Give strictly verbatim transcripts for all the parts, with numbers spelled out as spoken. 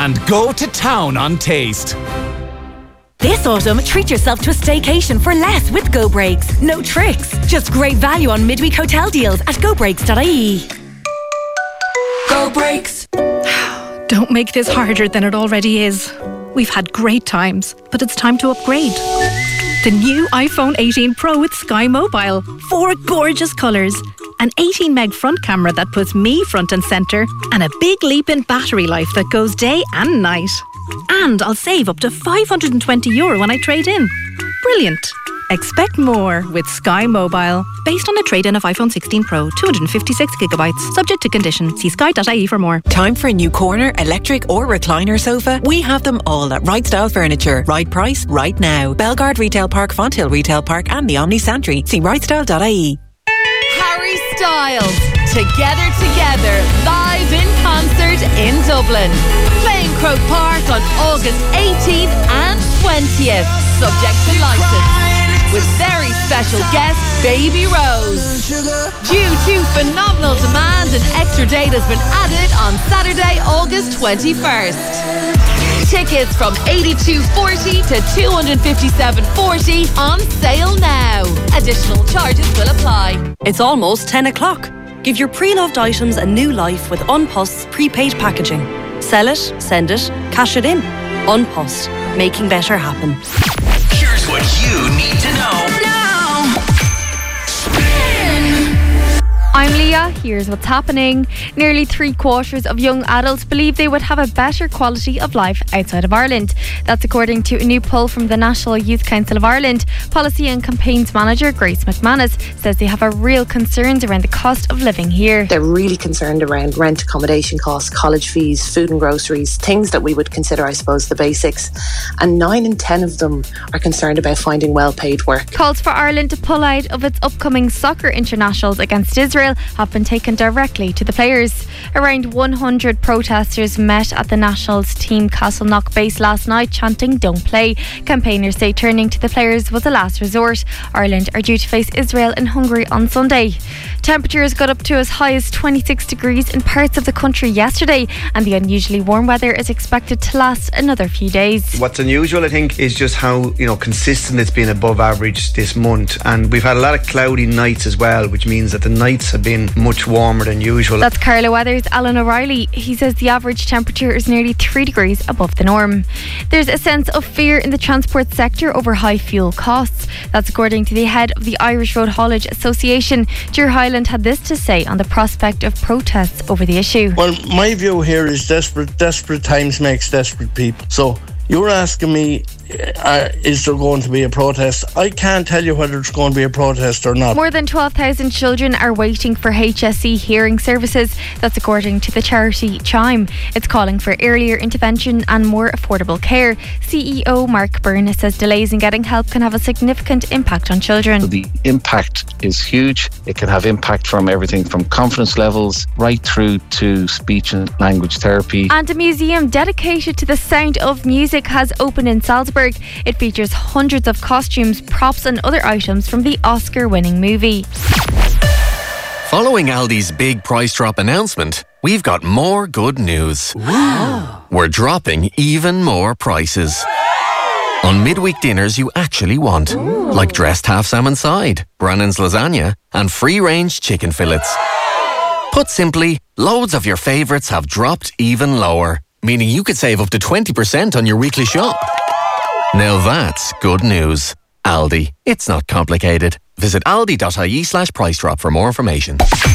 and go to town on taste. This autumn, treat yourself to a staycation for less with Go Breaks. No tricks, just great value on midweek hotel deals at go breaks dot I E. Go Breaks. Don't make this harder than it already is. We've had great times, but it's time to upgrade. The new iPhone eighteen Pro with Sky Mobile. Four gorgeous colours. An eighteen meg front camera that puts me front and centre. And a big leap in battery life that goes day and night. And I'll save up to five hundred twenty euro when I trade in. Brilliant. Expect more with Sky Mobile. Based on a trade-in of iPhone sixteen Pro, two hundred fifty-six gigabytes. Subject to condition. See sky dot I E for more. Time for a new corner, electric or recliner sofa? We have them all at Right Style Furniture. Right price, right now. Belgard Retail Park, Fonthill Retail Park and the Omni Santry. See right style dot I E. Harry Styles, Together Together, live in concert in Dublin. Playing Croke Park on August eighteenth and twentieth, subject to licence, with very special guest Baby Rose. Due to phenomenal demand, an extra date has been added on Saturday, August twenty-first. Tickets from eighty-two forty to two hundred fifty-seven forty on sale now. Additional charges will apply. It's almost ten o'clock. Give your pre-loved items a new life with Unpost's prepaid packaging. Sell it, send it, cash it in. Unpost, making better happen. Here's what you need to know now. I'm Leah, here's what's happening. Nearly three quarters of young adults believe they would have a better quality of life outside of Ireland. That's according to a new poll from the National Youth Council of Ireland. Policy and Campaigns Manager Grace McManus says they have a real concerns around the cost of living here. They're really concerned around rent, accommodation costs, college fees, food and groceries, things that we would consider, I suppose, the basics. And nine in ten of them are concerned about finding well-paid work. Calls for Ireland to pull out of its upcoming soccer internationals against Israel have been taken directly to the players. Around one hundred protesters met at the Nationals team Castleknock base last night chanting "Don't play." Campaigners say turning to the players was a last resort. Ireland are due to face Israel and Hungary on Sunday. Temperatures got up to as high as twenty-six degrees in parts of the country yesterday, and the unusually warm weather is expected to last another few days. What's unusual, I think, is just how, you know, consistent it's been above average this month, and we've had a lot of cloudy nights as well, which means that the nights have been much warmer than usual. That's Carla Weather's Alan O'Reilly. He says the average temperature is nearly three degrees above the norm. There's a sense of fear in the transport sector over high fuel costs. That's according to the head of the Irish Road Haulage Association. Ger Hyland had this to say on the prospect of protests over the issue. Well, my view here is desperate, desperate times makes desperate people. So you're asking me, uh, is there going to be a protest? I can't tell you whether it's going to be a protest or not. More than twelve thousand children are waiting for H S E hearing services. That's according to the charity Chime. It's calling for earlier intervention and more affordable care. C E O Mark Byrne says delays in getting help can have a significant impact on children. The impact is huge. It can have impact from everything from confidence levels right through to speech and language therapy. And a museum dedicated to the sound of music has opened in Salzburg. It features hundreds of costumes, props and other items from the Oscar-winning movie. Following Aldi's big price drop announcement, we've got more good news. Wow. We're dropping even more prices. On midweek dinners you actually want. Ooh. Like dressed half salmon side, Brannan's lasagna and free-range chicken fillets. Put simply, loads of your favourites have dropped even lower, meaning you could save up to twenty percent on your weekly shop. Now that's good news. Aldi. It's not complicated. Visit aldi dot I E slash price drop for more information.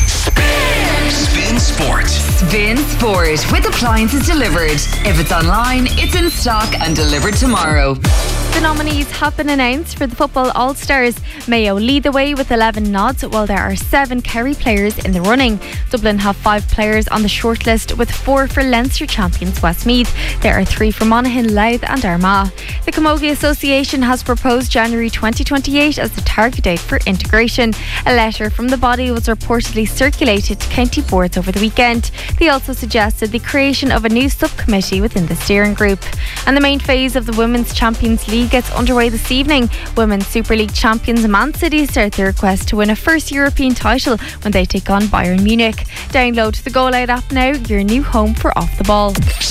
Spin Sport. Spin Sport with appliances delivered. If it's online, it's in stock and delivered tomorrow. The nominees have been announced for the Football All-Stars. Mayo lead the way with eleven nods, while there are seven Kerry players in the running. Dublin have five players on the shortlist, with four for Leinster champions Westmeath. There are three for Monaghan, Louth and Armagh. The Camogie Association has proposed January twenty twenty-eight as the target date for integration. A letter from the body was reportedly circulated to county boards over the weekend. They also suggested the creation of a new subcommittee within the steering group. And the main phase of the Women's Champions League gets underway this evening. Women's Super League champions Man City start their quest to win a first European title when they take on Bayern Munich. Download the Go Loud app now, your new home for Off the Ball.